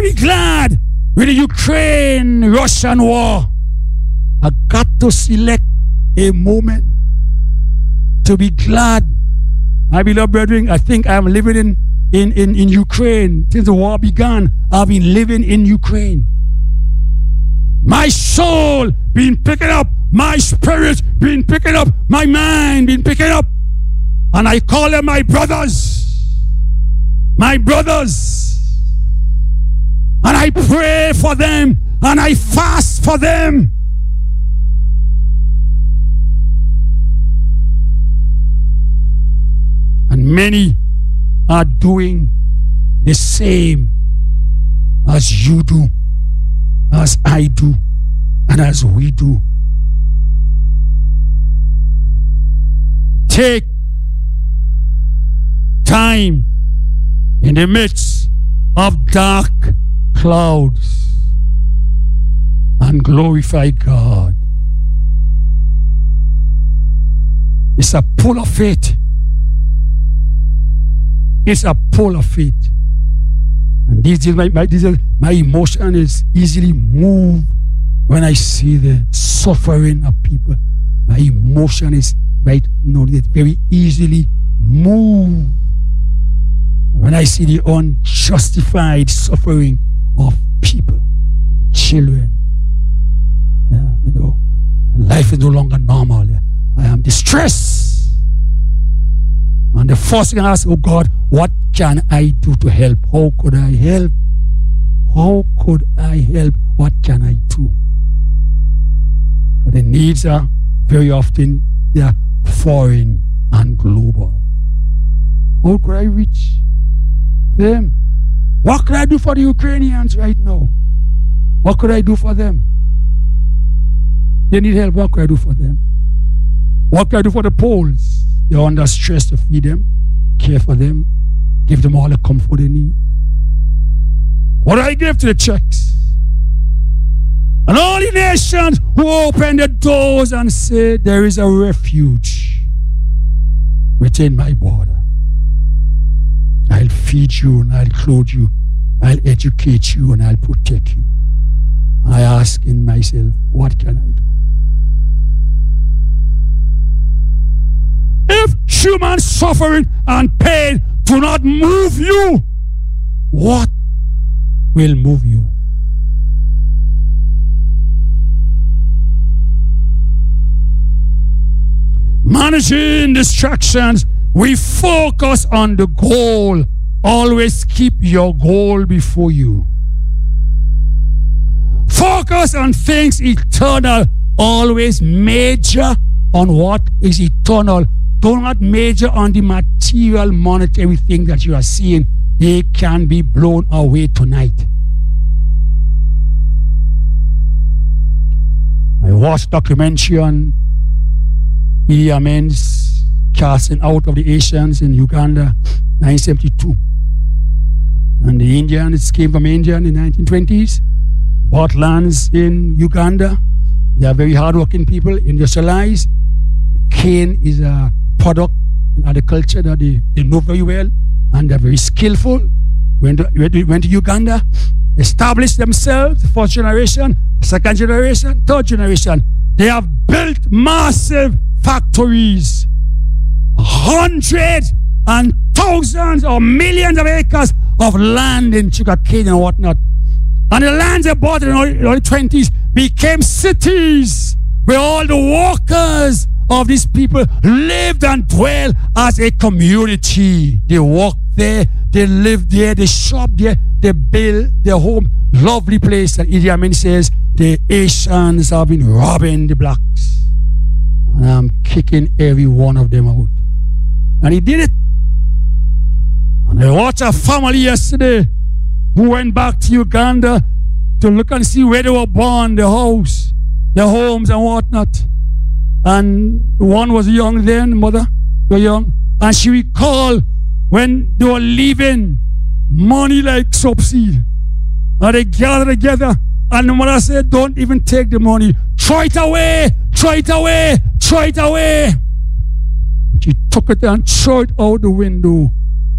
very glad with the Ukraine-Russian war. I got to select a moment to be glad. My beloved brethren, I think I'm living in Ukraine. Since the war began, I've been living in Ukraine. My soul been picking up, my spirit been picking up, my mind been picking up. And I call them my brothers. My brothers. And I pray for them and I fast for them. And many are doing the same as you do, as I do, and as we do. Take time in the midst of dark clouds and glorify God. It's a pull of faith. It's a pull of faith. And my emotion is easily moved when I see the suffering of people. My emotion is it's very easily moved when I see the unjustified suffering of people, children. Life is no longer normal. I am distressed. And the first thing I ask, oh God, what can I do to help? How could I help? How could I help? What can I do? But the needs are very often, they are foreign and global. How could I reach them? What could I do for the Ukrainians right now? What could I do for them? They need help. What could I do for them? What could I do for the Poles? They're under stress to feed them, care for them, give them all the comfort they need. What do I give to the Czechs? And all the nations who open the doors and say, there is a refuge within my border. I'll feed you and I'll clothe you. I'll educate you and I'll protect you. I ask in myself, what can I do? If human suffering and pain do not move you, what will move you? Managing distractions, we focus on the goal. Always keep your goal before you. Focus on things eternal. Always major on what is eternal. Do not major on the material, monetary thing that you are seeing. They can be blown away tonight. I watched a documentary on Idi Amin's casting out of the Asians in Uganda, 1972. And the Indians came from India in the 1920s, bought lands in Uganda. They are very hardworking people, industrialized. Cane is a product in agriculture that they know very well, and they're very skillful. Went to Uganda, established themselves, the first generation, the second generation, third generation. They have built massive factories, hundreds and thousands or millions of acres of land in sugarcane and whatnot. And the lands they bought in the early 20s became cities where all the workers of these people lived and dwelled as a community. They work there, they live there, they shop there, they build their home. Lovely place. And Idi Amin says the Asians have been robbing the blacks. And I'm kicking every one of them out. And he did it. And I watched a family yesterday who went back to Uganda to look and see where they were born, their house, their homes and whatnot. And one was young then, mother, they were young. And she recalled when they were leaving, money like soap seed. And they gathered together. And the mother said, don't even take the money. Throw it away, throw it away, throw it away. She took it and threw it out the window.